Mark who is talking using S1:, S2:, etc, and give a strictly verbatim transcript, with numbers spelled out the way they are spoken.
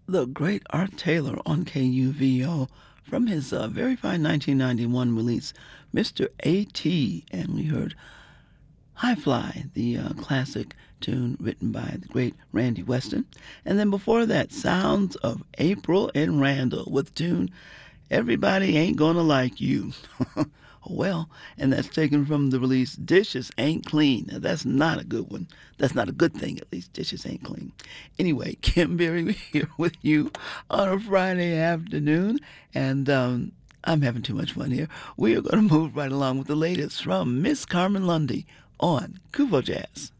S1: The great Art Taylor on K U V O from his uh, very fine nineteen ninety-one release, Mister A T, and we heard High Fly, the uh, classic tune written by the great Randy Weston. And then before that, Sounds of April and Randall with the tune Everybody Ain't Gonna Like You. Well, and that's taken from the release Dishes Ain't Clean. Now, that's not a good one. That's not a good thing, at least. Dishes ain't clean. Anyway, Kim Berry here with you on a Friday afternoon, and um, I'm having too much fun here. We are going to move right along with the latest from Miss Carmen Lundy on Kuvo Jazz.